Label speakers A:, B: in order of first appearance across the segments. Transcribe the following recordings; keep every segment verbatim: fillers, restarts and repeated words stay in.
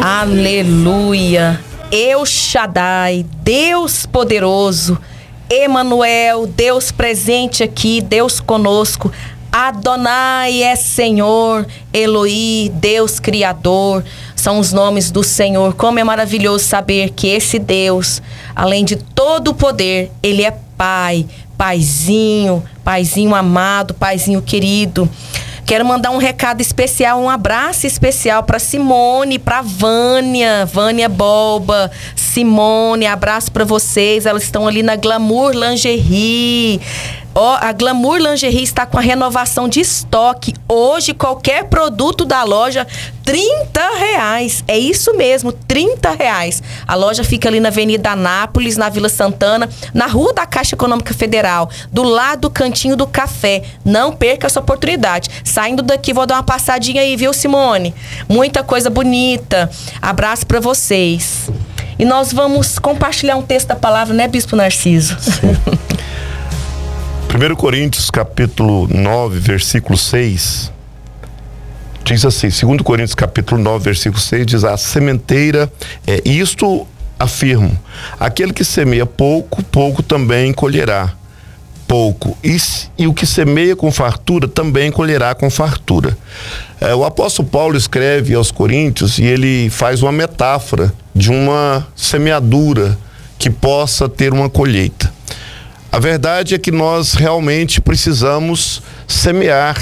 A: Aleluia. El Shaddai, Deus poderoso, Emanuel, Deus presente aqui, Deus conosco. Adonai é Senhor, Eloí, Deus Criador, são os nomes do Senhor. Como é maravilhoso saber que esse Deus, além de todo o poder, Ele é Pai, Paizinho, Paizinho amado, Paizinho querido. Quero mandar um recado especial, um abraço especial para Simone, para Vânia, Vânia Bolba, Simone, abraço para vocês. Elas estão ali na Glamour Lingerie. Ó, a Glamour Lingerie está com a renovação de estoque. Hoje, qualquer produto da loja, trinta reais. É isso mesmo, trinta reais. A loja fica ali na Avenida Anápolis, na Vila Santana, na Rua da Caixa Econômica Federal, do lado do Cantinho do Café. Não perca essa oportunidade. Saindo daqui, vou dar uma passadinha aí, viu, Simone? Muita coisa bonita. Abraço para vocês. E nós vamos compartilhar um texto da palavra, né, Bispo Narciso?
B: Sim. primeiro Coríntios, capítulo nove, versículo seis, diz assim, segundo Coríntios, capítulo nove, versículo seis, diz, a sementeira, é, isto afirmo, aquele que semeia pouco, pouco também colherá, pouco, e, e o que semeia com fartura, também colherá com fartura. É, o apóstolo Paulo escreve aos Coríntios e ele faz uma metáfora de uma semeadura que possa ter uma colheita. A verdade é que nós realmente precisamos semear.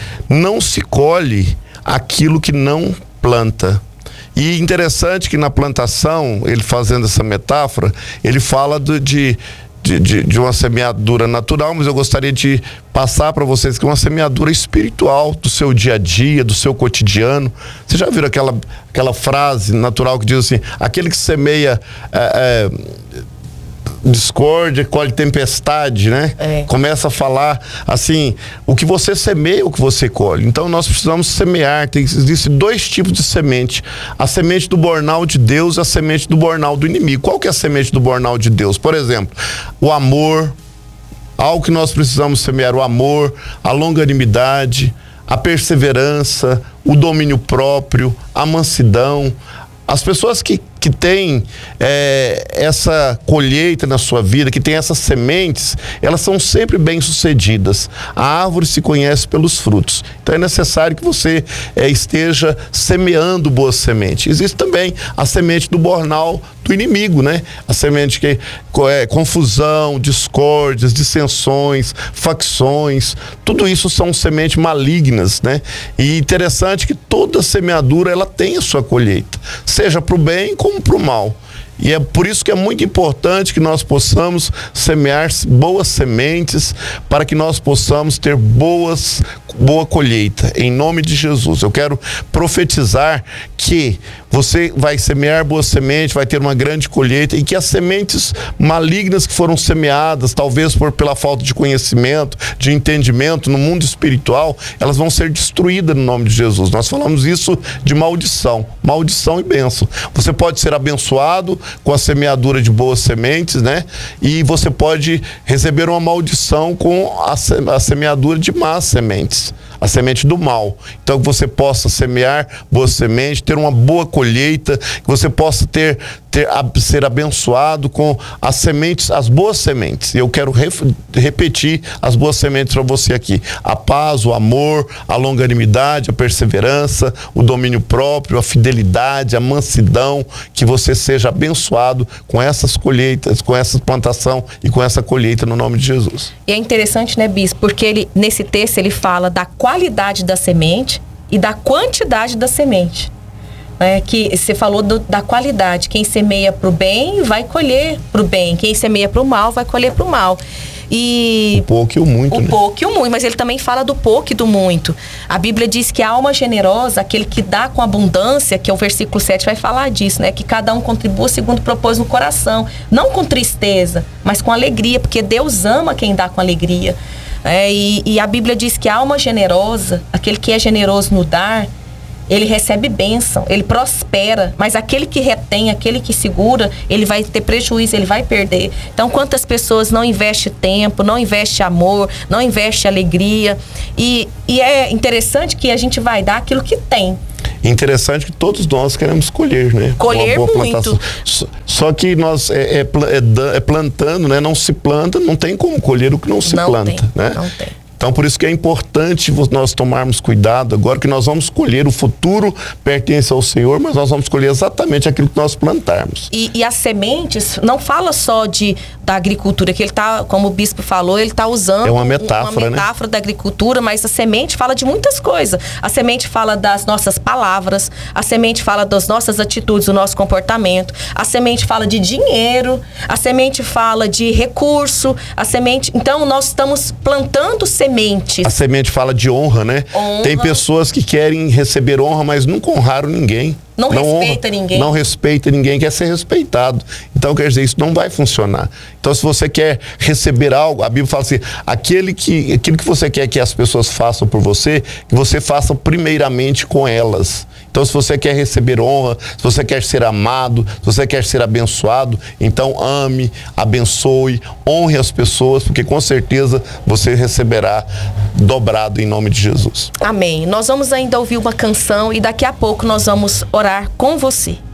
B: Não se colhe aquilo que não planta. E interessante que na plantação, ele fazendo essa metáfora, ele fala do, de, de, de, de uma semeadura natural, mas eu gostaria de passar para vocês que é uma semeadura espiritual do seu dia a dia, do seu cotidiano. Você já viram aquela, aquela frase natural que diz assim, aquele que semeia... É, é, discórdia, colhe tempestade, né? É. Começa a falar assim, o que você semeia, o que você colhe. Então nós precisamos semear. Tem, existem dois tipos de semente. A semente do bornal de Deus e a semente do bornal do inimigo. Qual que é a semente do bornal de Deus? Por exemplo, o amor, algo que nós precisamos semear, o amor, a longanimidade, a perseverança, o domínio próprio, a mansidão. As pessoas que, que têm é, essa colheita na sua vida, que têm essas sementes, elas são sempre bem-sucedidas. A árvore se conhece pelos frutos. Então é necessário que você é, esteja semeando boas sementes. Existe também a semente do bornal do inimigo, né? A semente que é confusão, discórdias, dissensões, facções, tudo isso são sementes malignas, né? E interessante que toda semeadura, ela tem a sua colheita, seja para o bem como para o mal. E é por isso que é muito importante que nós possamos semear boas sementes para que nós possamos ter boas, boa colheita, em nome de Jesus. Eu quero profetizar que você vai semear boa semente, vai ter uma grande colheita e que as sementes malignas que foram semeadas, talvez por, pela falta de conhecimento, de entendimento no mundo espiritual, elas vão ser destruídas no nome de Jesus. Nós falamos isso de maldição, maldição e bênção. Você pode ser abençoado com a semeadura de boas sementes, né? E você pode receber uma maldição com a, a semeadura de más sementes, a semente do mal. Então que você possa semear boas sementes, ter uma boa colheita, que você possa ter, ter ser abençoado com as sementes, as boas sementes. E eu quero re, repetir as boas sementes para você aqui: a paz, o amor, a longanimidade, a perseverança, o domínio próprio, a fidelidade, a mansidão. Que você seja abençoado com essas colheitas, com essa plantação e com essa colheita no nome de Jesus.
A: E é interessante, né, Bispo? Porque ele, nesse texto ele fala da qualidade da semente e da quantidade da semente. É, que você falou do, da qualidade. Quem semeia para o bem vai colher para o bem. Quem semeia para o mal vai colher para o mal. E
B: o pouco e o muito,
A: o
B: né?
A: pouco e o muito, mas ele também fala do pouco e do muito. A Bíblia diz que a alma generosa, aquele que dá com abundância, que é o versículo sete, vai falar disso, né? Que cada um contribua segundo propôs no coração, não com tristeza, mas com alegria, porque Deus ama quem dá com alegria. É, e, e a Bíblia diz que a alma generosa, aquele que é generoso no dar, ele recebe bênção, ele prospera, mas aquele que retém, aquele que segura, ele vai ter prejuízo, ele vai perder. Então, quantas pessoas não investem tempo, não investem amor, não investem alegria, e, e é interessante que a gente vai dar aquilo que tem.
B: Interessante que todos nós queremos colher, né?
A: Colher
B: uma boa
A: muito.
B: plantação. Só, só que nós é, é, é, é plantando, né? Não se planta, não tem como colher o que não se
A: não
B: planta,
A: tem,
B: né?
A: Não tem.
B: Então, por isso que é importante nós tomarmos cuidado agora, que nós vamos colher, o futuro pertence ao Senhor, mas nós vamos colher exatamente aquilo que nós plantarmos.
A: E, e as sementes, não fala só de, da agricultura, que ele tá, como o bispo falou, ele está usando
B: é uma metáfora,
A: uma metáfora né? da agricultura, mas a semente fala de muitas coisas. A semente fala das nossas palavras, a semente fala das nossas atitudes, do nosso comportamento, a semente fala de dinheiro, a semente fala de recurso, a semente... Então, nós estamos plantando sementes.
B: A semente fala de honra, né?
A: Honra.
B: Tem pessoas que querem receber honra, mas nunca honraram ninguém.
A: Não, não respeita
B: honra,
A: ninguém.
B: Não respeita ninguém, quer ser respeitado. Então, quer dizer, isso não vai funcionar. Então, se você quer receber algo, a Bíblia fala assim, aquele que, aquilo que você quer que as pessoas façam por você, que você faça primeiramente com elas. Então, se você quer receber honra, se você quer ser amado, se você quer ser abençoado, então ame, abençoe, honre as pessoas, porque com certeza você receberá dobrado em nome de Jesus.
A: Amém. Nós vamos ainda ouvir uma canção e daqui a pouco nós vamos orar com você.